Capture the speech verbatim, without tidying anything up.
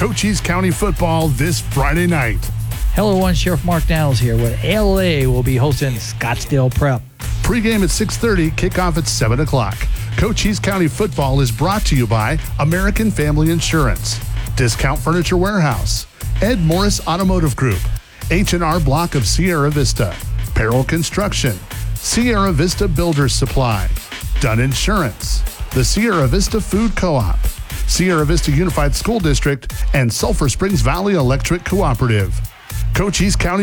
Cochise County football this Friday night. Hello, one Sheriff Mark Downs here with L A will be hosting Scottsdale Prep. Pregame at six thirty, kickoff at seven o'clock. Cochise County football is brought to you by American Family Insurance, Discount Furniture Warehouse, Ed Morris Automotive Group, H and R Block of Sierra Vista, Peril Construction, Sierra Vista Builders Supply, Dunn Insurance, the Sierra Vista Food Co-op, Sierra Vista Unified School District, and Sulphur Springs Valley Electric Cooperative. Cochise County